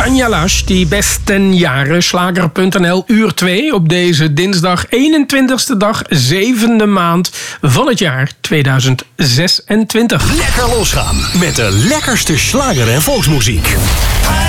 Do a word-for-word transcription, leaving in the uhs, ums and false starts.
Tanja Lasch, die besten jaren, slager punt n l, uur twee... op deze dinsdag eenentwintigste dag, zevende maand van het jaar tweeduizend zesentwintig. Lekker losgaan met de lekkerste slager en volksmuziek.